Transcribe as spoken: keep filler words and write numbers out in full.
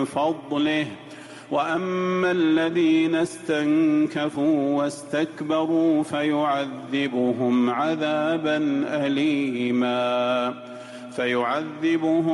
فضله، وأما الذين استنكفوا واستكبروا فيعذبهم عذابا أليما فيعذبهم